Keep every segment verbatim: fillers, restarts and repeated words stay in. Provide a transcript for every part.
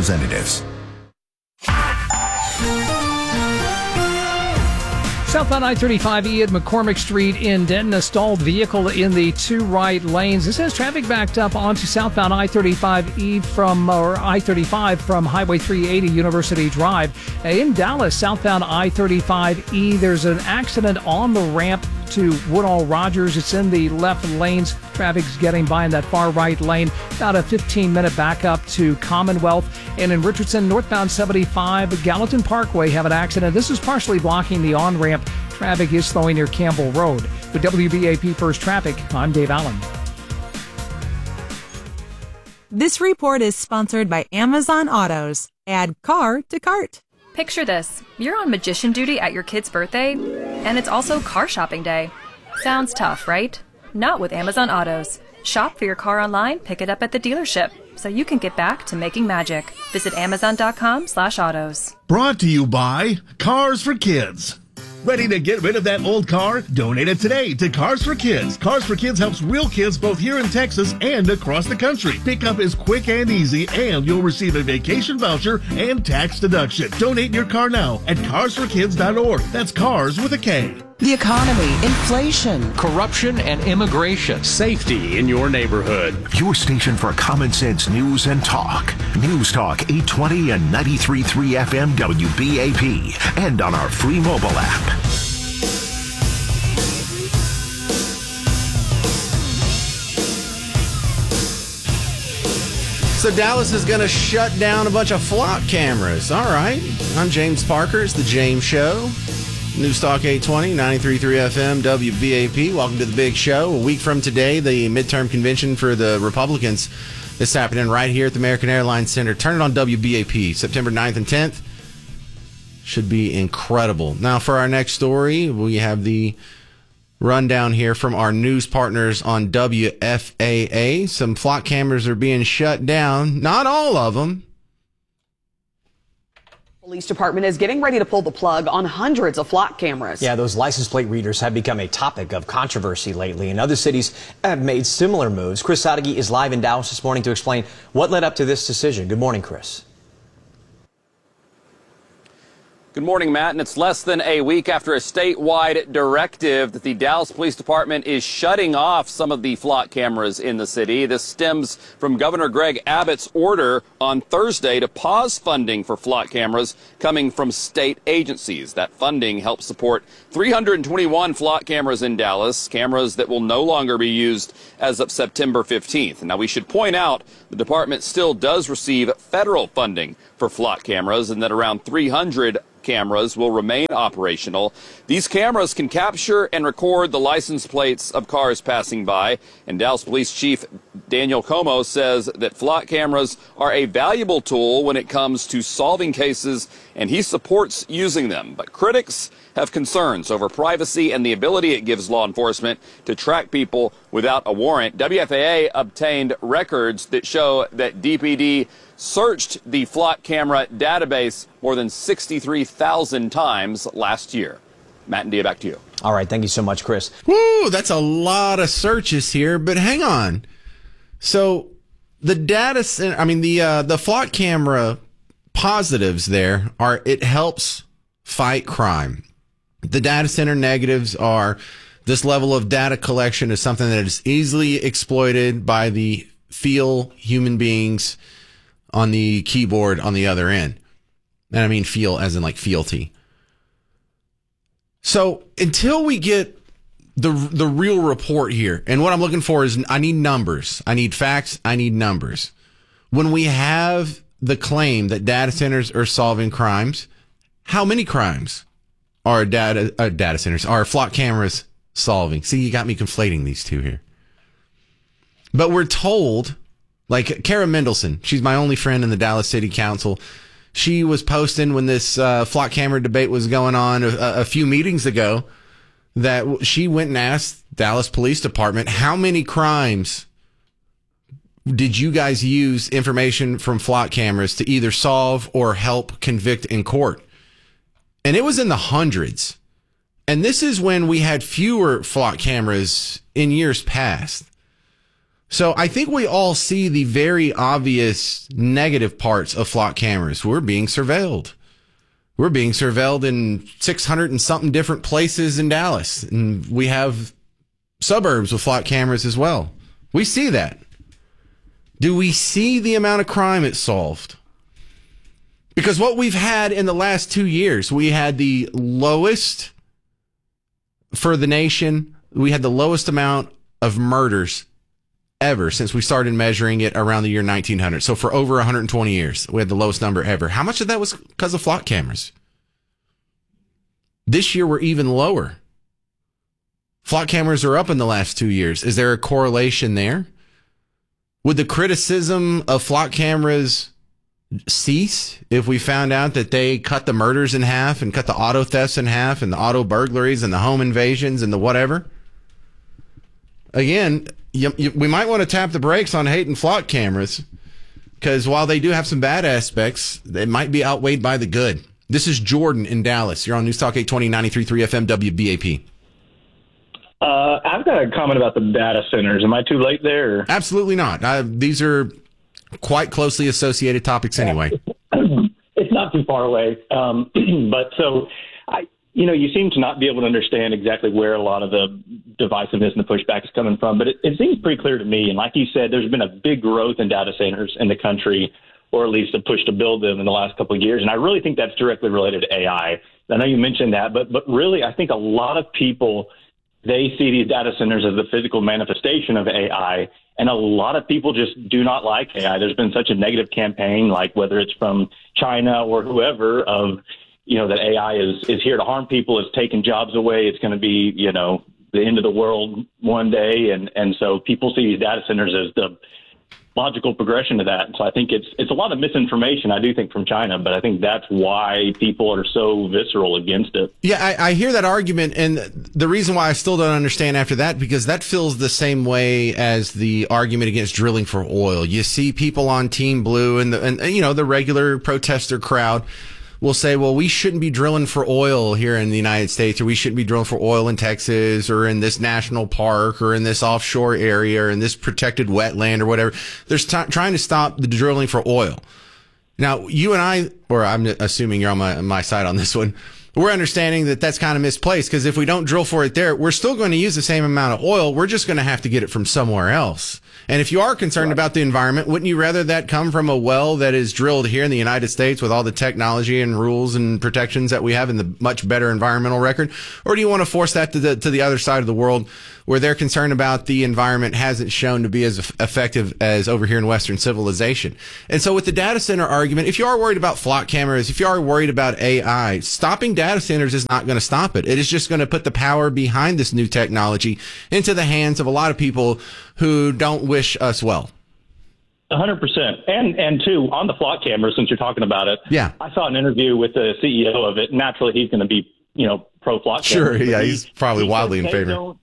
representatives. Southbound I thirty-five E at McCormick Street in Denton, a stalled vehicle in the two right lanes. This has traffic backed up onto southbound I thirty-five E from, or I thirty-five from Highway three eighty University Drive. In Dallas, southbound I thirty-five E, there's an accident on the ramp to Woodall Rogers. It's in the left lanes. Traffic's getting by in that far right lane. About a fifteen minute backup to Commonwealth. And in Richardson, northbound seventy-five, Gallatin Parkway have an accident. This is partially blocking the on-ramp. Traffic is slowing near Campbell Road. With W B A P First Traffic, I'm Dave Allen. This report is sponsored by Amazon Autos. Add car to cart. Picture this. You're on magician duty at your kid's birthday, and it's also car shopping day. Sounds tough, right? Not with Amazon Autos. Shop for your car online, pick it up at the dealership, so you can get back to making magic. Visit amazon.com slash autos. Brought to you by Cars for Kids. Ready to get rid of that old car? Donate it today to Cars for Kids. Cars for Kids helps real kids both here in Texas and across the country. Pickup is quick and easy, and you'll receive a vacation voucher and tax deduction. Donate your car now at cars for kids dot org. That's cars with a K. The economy, inflation, corruption and immigration, safety in your neighborhood. Your station for common sense news and talk. News Talk eight twenty and ninety-three point three F M W B A P and on our free mobile app. So Dallas is going to shut down a bunch of flock cameras. All right. I'm James Parker. It's The James Show. News Talk eight twenty, ninety-three point three F M, W B A P. Welcome to the big show. A week from today, the midterm convention for the Republicans is happening right here at the American Airlines Center. Turn it on W B A P, September ninth and tenth. Should be incredible. Now, for our next story, we have the rundown here from our news partners on W F A A. Some flock cameras are being shut down. Not all of them. Police department is getting ready to pull the plug on hundreds of flock cameras. Yeah, those license plate readers have become a topic of controversy lately, and other cities have made similar moves. Chris Sadeghi is live in Dallas this morning to explain what led up to this decision. Good morning, Chris. Good morning, Matt. And it's less than a week after a statewide directive that the Dallas Police Department is shutting off some of the flock cameras in the city. This stems from Governor Greg Abbott's order on Thursday to pause funding for flock cameras coming from state agencies. That funding helps support three hundred twenty-one flock cameras in Dallas, cameras that will no longer be used as of September fifteenth. Now, we should point out the department still does receive federal funding for flock cameras, and that around three hundred cameras will remain operational. These cameras can capture and record the license plates of cars passing by, and Dallas Police Chief Daniel Como says that flock cameras are a valuable tool when it comes to solving cases, and he supports using them. But critics have concerns over privacy and the ability it gives law enforcement to track people without a warrant. W F A A obtained records that show that D P D searched the flock camera database more than sixty-three thousand times last year. Matt and Dia, back to you. All right. Thank you so much, Chris. Woo, that's a lot of searches here, but hang on. So the data center, I mean, the, uh, the flock camera positives there are it helps fight crime. The data center negatives are this level of data collection is something that is easily exploited by the feel human beings on the keyboard on the other end. And I mean feel as in like fealty. So until we get the the real report here, and what I'm looking for is I need numbers. I need facts. I need numbers. When we have the claim that data centers are solving crimes, how many crimes are data uh, data centers, are flock cameras solving? See, you got me conflating these two here. But we're told, like Kara Mendelson, she's my only friend in the Dallas City Council. She was posting when this uh, flock camera debate was going on a, a few meetings ago that she went and asked Dallas Police Department, how many crimes did you guys use information from flock cameras to either solve or help convict in court? And it was in the hundreds. And this is when we had fewer flock cameras in years past. So I think we all see the very obvious negative parts of flock cameras. We're being surveilled. We're being surveilled in six hundred and something different places in Dallas. And we have suburbs with flock cameras as well. We see that. Do we see the amount of crime it solved? Because what we've had in the last two years, we had the lowest for the nation. We had the lowest amount of murders ever since we started measuring it around the year nineteen hundred. So for over one hundred twenty years, we had the lowest number ever. How much of that was because of flock cameras? This year, we're even lower. Flock cameras are up in the last two years. Is there a correlation there? Would the criticism of flock cameras cease if we found out that they cut the murders in half and cut the auto thefts in half and the auto burglaries and the home invasions and the whatever? Again, you, you, we might want to tap the brakes on hating flock cameras because while they do have some bad aspects, they might be outweighed by the good. This is Jordan in Dallas. You're on News Talk eight twenty, ninety-three point three F M W B A P. Uh, I've got a comment about the data centers. Am I too late there? Or? Absolutely not. Uh, these are quite closely associated topics anyway. It's not too far away. Um, but so, I, you know, you seem to not be able to understand exactly where a lot of the divisiveness and the pushback is coming from. But it, it seems pretty clear to me. And like you said, there's been a big growth in data centers in the country, or at least a push to build them in the last couple of years. And I really think that's directly related to A I. I know you mentioned that, but but really, I think a lot of people, they see these data centers as the physical manifestation of A I, and a lot of people just do not like A I. There's been such a negative campaign, like whether it's from China or whoever, of, you know, that A I is, is here to harm people, it's taking jobs away, it's going to be, you know, the end of the world one day. And, and so people see these data centers as the logical progression to that. And so I think it's it's a lot of misinformation, I do think, from China, but I think that's why people are so visceral against it. Yeah, I, I hear that argument, and the reason why I still don't understand after that, because that feels the same way as the argument against drilling for oil. You see people on Team Blue and the and you know the regular protester crowd will say, well, we shouldn't be drilling for oil here in the United States, or we shouldn't be drilling for oil in Texas, or in this national park, or in this offshore area, or in this protected wetland, or whatever. They're st- trying to stop the drilling for oil. Now, you and I, or I'm assuming you're on my, my side on this one, we're understanding that that's kind of misplaced, because if we don't drill for it there, we're still going to use the same amount of oil. We're just going to have to get it from somewhere else. And if you are concerned right. about the environment, wouldn't you rather that come from a well that is drilled here in the United States with all the technology and rules and protections that we have in the much better environmental record? Or do you want to force that to the, to the other side of the world where they're concerned about the environment hasn't shown to be as effective as over here in Western civilization? And so with the data center argument, if you are worried about flock cameras, if you are worried about A I, stopping data centers is not going to stop it. It is just going to put the power behind this new technology into the hands of a lot of people who don't wish us well. one hundred percent. And, and two, on the flock camera, since you're talking about it, yeah. I saw an interview with the C E O of it. Naturally, he's going to be, you know, pro-flock camera. Sure, yeah, he's probably he wildly in favor.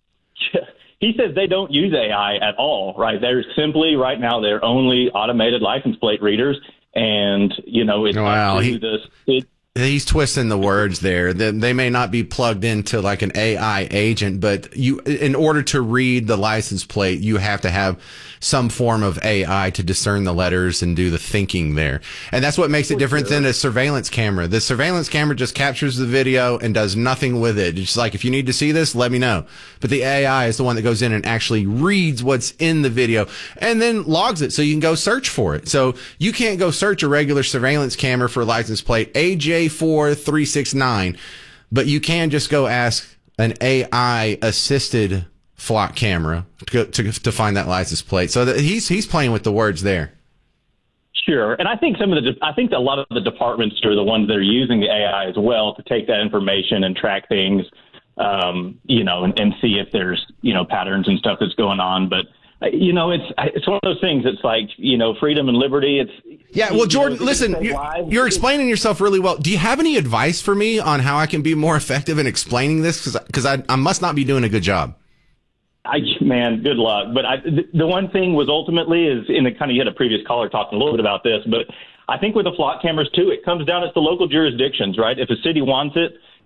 He says they don't use A I at all, right? They're simply, right now, they're only automated license plate readers. And, you know, it's wow, not he, this. It, he's twisting the words there. They may not be plugged into like an A I agent, but you, in order to read the license plate, you have to have some form of A I to discern the letters and do the thinking there. And that's what makes it different than a surveillance camera. The surveillance camera just captures the video and does nothing with it. It's like, if you need to see this, let me know. But the A I is the one that goes in and actually reads what's in the video and then logs it so you can go search for it. So you can't go search a regular surveillance camera for a license plate A J four three six nine, but you can just go ask an A I assisted flock camera to, to to find that license plate. So that he's he's playing with the words there. Sure, and I think some of the I think a lot of the departments are the ones that are using the A I as well to take that information and track things, um, you know, and, and see if there's you know patterns and stuff that's going on. But you know, it's it's one of those things. It's like you know, freedom and liberty. It's yeah. Well, Jordan, know, listen, you're, you're explaining yourself really well. Do you have any advice for me on how I can be more effective in explaining this? Because because I, I must not be doing a good job. I, man, good luck. But I, the, the one thing was ultimately is in the kind of, you had a previous caller talking a little bit about this, but I think with the flock cameras too, it comes down to the local jurisdictions, right? If a city wants it,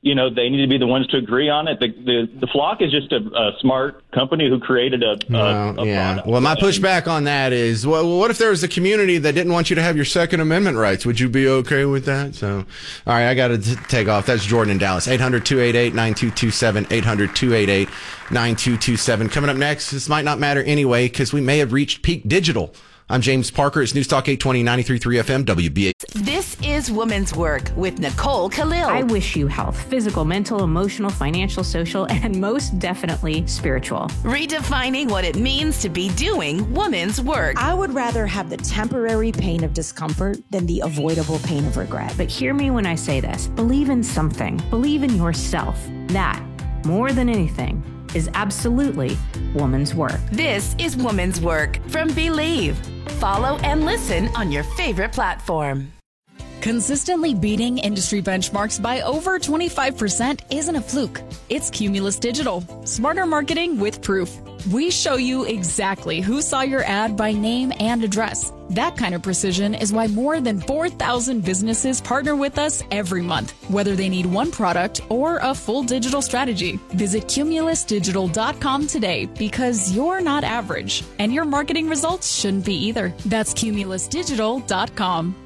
you know, they need to be the ones to agree on it. The the, the Flock is just a, a smart company who created a, a, well, a yeah. product. Well, my pushback on that is, well, what if there was a community that didn't want you to have your Second Amendment rights? Would you be okay with that? So, all right, I got to take off. That's Jordan in Dallas. eight hundred, two eight eight, nine two two seven, eight hundred, two eight eight, nine two two seven. Coming up next, this might not matter anyway because we may have reached peak digital. I'm James Parker. It's News Talk eight twenty, ninety-three point three F M, W B A. This is Women's Work with Nicole Khalil. I wish you health, physical, mental, emotional, financial, social, and most definitely spiritual. Redefining what it means to be doing women's work. I would rather have the temporary pain of discomfort than the avoidable pain of regret. But hear me when I say this. Believe in something. Believe in yourself. That, more than anything, is absolutely woman's work. This is Woman's Work from Believe. Follow and listen on your favorite platform. Consistently beating industry benchmarks by over twenty-five percent isn't a fluke. It's Cumulus Digital. Smarter marketing with proof. We show you exactly who saw your ad by name and address. That kind of precision is why more than four thousand businesses partner with us every month, whether they need one product or a full digital strategy. Visit cumulus digital dot com today because you're not average, and your marketing results shouldn't be either. That's cumulus digital dot com.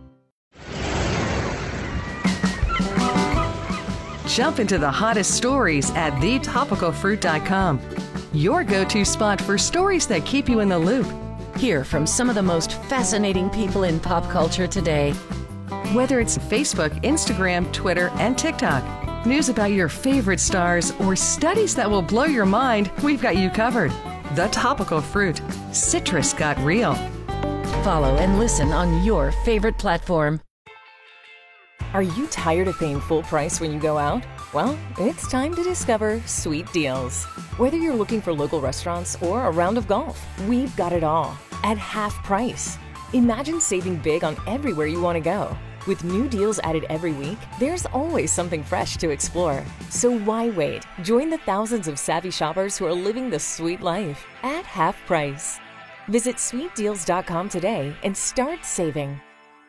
Jump into the hottest stories at the topical fruit dot com. Your go-to spot for stories that keep you in the loop. Hear from some of the most fascinating people in pop culture today. Whether it's Facebook, Instagram, Twitter, and TikTok, news about your favorite stars, or studies that will blow your mind, we've got you covered. The Topical Fruit. Citrus got real. Follow and listen on your favorite platform. Are you tired of paying full price when you go out? Well, it's time to discover Sweet Deals. Whether you're looking for local restaurants or a round of golf, we've got it all at half price. Imagine saving big on everywhere you want to go. With new deals added every week, there's always something fresh to explore. So why wait? Join the thousands of savvy shoppers who are living the sweet life at half price. Visit sweet deals dot com today and start saving.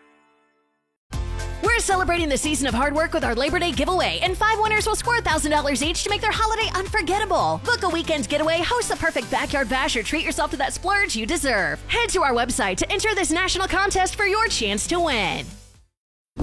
We're celebrating the season of hard work with our Labor Day giveaway, and five winners will score one thousand dollars each to make their holiday unforgettable. Book a weekend getaway, host the perfect backyard bash, or treat yourself to that splurge you deserve. Head to our website to enter this national contest for your chance to win.